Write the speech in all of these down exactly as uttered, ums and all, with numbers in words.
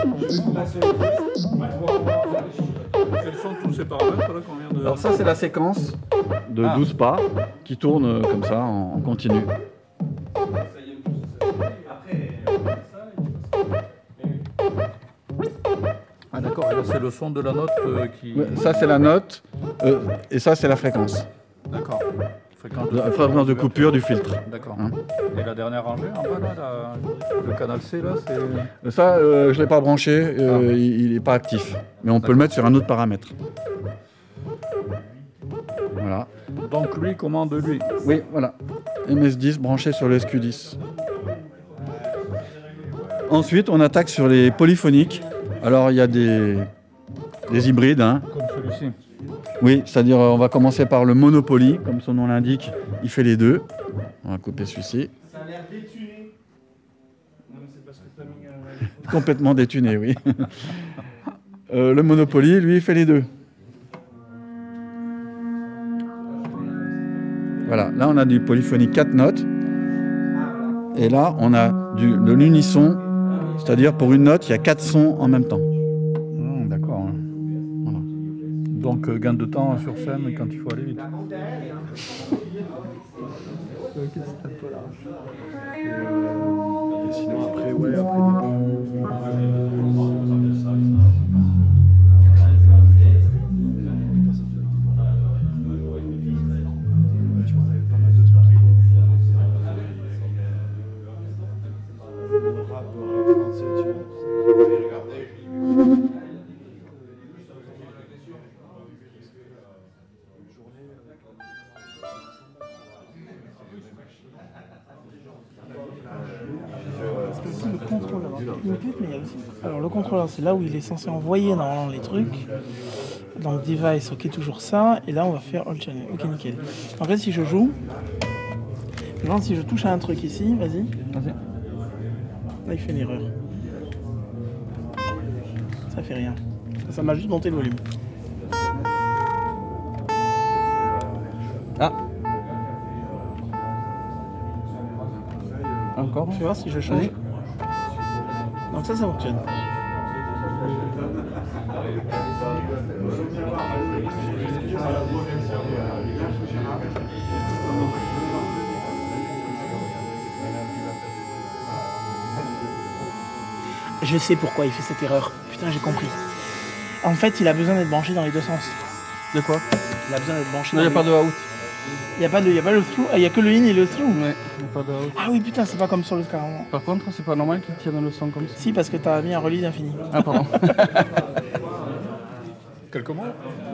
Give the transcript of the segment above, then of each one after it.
Quels sont tous ces paramètres là qu'on vient de... Alors ça, c'est la séquence de Ah. douze pas qui tourne euh, comme ça en, en continu. Ah d'accord, et là c'est le son de la note euh, qui... Ouais, ça, c'est la note euh, et ça, c'est la fréquence. D'accord. Fréquence La fréquence de coupure du filtre. D'accord. Hein. Et la dernière rangée en bas là, la- le canal C là, c'est... Ça, euh, je ne l'ai pas branché, euh, il n'est pas actif. Mais on peut le mettre sur un autre paramètre. Voilà. Donc lui commande lui. Oui, voilà. M S dix branché sur le S Q dix. Ensuite, on attaque sur les polyphoniques. Alors, il y a des, des hybrides. Hein. Comme celui-ci. Oui, c'est-à-dire on va commencer par le Monopoly, comme son nom l'indique, il fait les deux. On va couper celui-ci. Ça a l'air détuné. Non, mais c'est parce que t'as mis... Euh... Complètement détuné, oui. euh, le Monopoly, lui, il fait les deux. Voilà, là on a du polyphonique quatre notes. Et là on a du, de l'unisson, c'est-à-dire pour une note, il y a quatre sons en même temps. Mmh, d'accord. Voilà. Donc euh, gain de temps sur scène quand il faut aller vite. Et sinon après, ouais, après... C'est aussi le contrôleur. Il me pute, mais il y a aussi... Alors le contrôleur, c'est là où il est censé envoyer normalement les trucs. Donc device, ok, toujours ça. Et là, on va faire all channel. Ok, nickel. En fait, si je joue, genre si je touche à un truc ici, vas-y. Vas-y. Là, il fait une erreur. Ça fait rien. Ça m'a juste monté le volume. Ah. Encore. Tu vois, si je change. Donc ça, ça fonctionne. Je sais pourquoi il fait cette erreur. Putain, j'ai compris. En fait, il a besoin d'être branché dans les deux sens. De quoi? Il a besoin d'être branché Non, il dans n'y a les... pas de out. Il n'y a pas de, il y a pas le through. Ah, il y a que le in et le through. Ouais, il n'y a pas de out. Ah oui, putain, c'est pas comme sur le carrément. Par contre, c'est pas normal qu'il tienne le son comme ça. Si, parce que t'as mis un release infini. Ah, pardon. Quelques mots?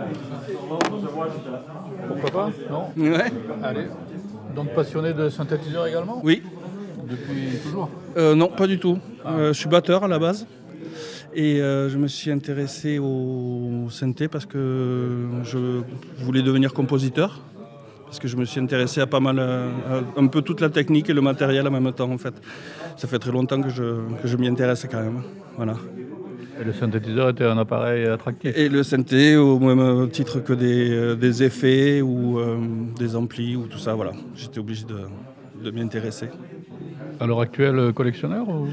Pourquoi pas? Non? Ouais. Allez. Donc passionné de synthétiseur également? Oui. Depuis toujours? Euh, non, pas du tout. Euh, je suis batteur à la base. Et euh, je me suis intéressé au synthé parce que je voulais devenir compositeur. Parce que je me suis intéressé à pas mal, à, à un peu toute la technique et le matériel en même temps en fait. Ça fait très longtemps que je, que je m'y intéresse quand même. Voilà. Et le synthétiseur était un appareil attractif? Et le synthé au même titre que des, euh, des effets ou euh, des amplis ou tout ça, voilà. J'étais obligé de, de m'y intéresser. À l'heure actuelle, collectionneur ou...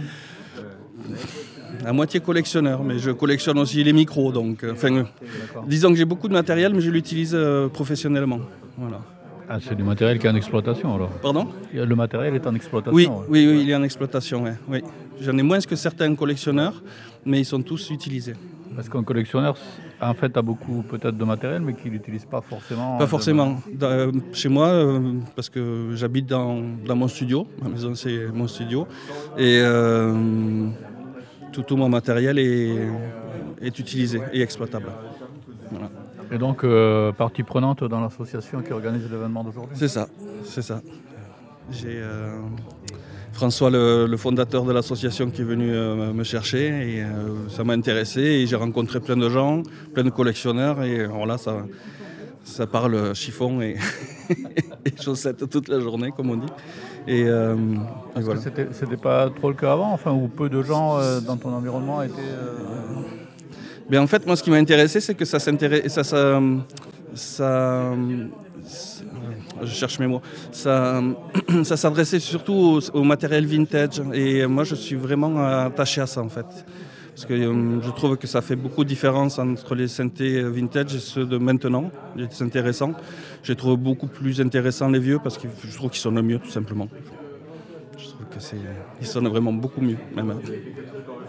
À moitié collectionneur, mais je collectionne aussi les micros, donc, euh, enfin, euh, disons que j'ai beaucoup de matériel, mais je l'utilise euh, professionnellement, voilà. Ah, c'est du matériel qui est en exploitation alors? Pardon? Le matériel est en exploitation? Oui, ouais. oui, oui, il est en exploitation, ouais, oui. J'en ai moins que certains collectionneurs, mais ils sont tous utilisés. Parce qu'un collectionneur, en fait, a beaucoup peut-être de matériel, mais qu'il n'utilise pas forcément. Pas forcément. Dans, euh, chez moi, euh, parce que j'habite dans, dans mon studio, ma maison c'est mon studio, et euh, tout, tout mon matériel est, est utilisé et exploitable. Voilà. Et donc, euh, partie prenante dans l'association qui organise l'événement d'aujourd'hui? C'est ça, c'est ça. J'ai euh, François, le, le fondateur de l'association, qui est venu euh, me chercher et euh, ça m'a intéressé et j'ai rencontré plein de gens, plein de collectionneurs et alors là, ça, ça parle chiffon et, et chaussettes toute la journée, comme on dit. Et, euh, et Est-ce voilà. que c'était, c'était pas trop le cas avant, enfin, où peu de gens euh, dans ton environnement étaient... Euh... Mais en fait, moi, ce qui m'a intéressé, c'est que ça s'intéresse, ça, ça, ça, ça, je cherche mes mots, ça, ça s'adressait surtout au, au matériel vintage. Et moi, je suis vraiment attaché à ça, en fait, Parce que euh, je trouve que ça fait beaucoup de différence entre les synthés vintage et ceux de maintenant, les synthés récents. Je les trouve beaucoup plus intéressants les vieux parce que je trouve qu'ils sonnent mieux tout simplement. Je trouve que c'est, ils sonnent vraiment beaucoup mieux même.